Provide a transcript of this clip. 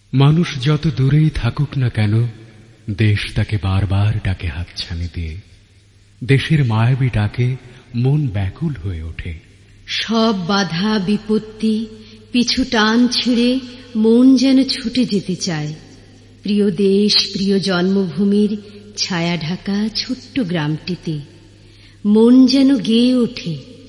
মানুষ যত দূরেই থাকুক না কেন, দেশ তাকে বারবার ডাকে হাতছানি দিয়ে। দেশের মায়াবী ডাকে মন ব্যাকুল হয়ে ওঠে। সব বাধা বিপত্তি পিছু টান ছিঁড়ে মন যেন ছুটে যেতে চায় প্রিয় দেশ, প্রিয় জন্মভূমির ছায়া ঢাকা ছোট্ট গ্রামটিতে। মন যেন গেয়ে ওঠে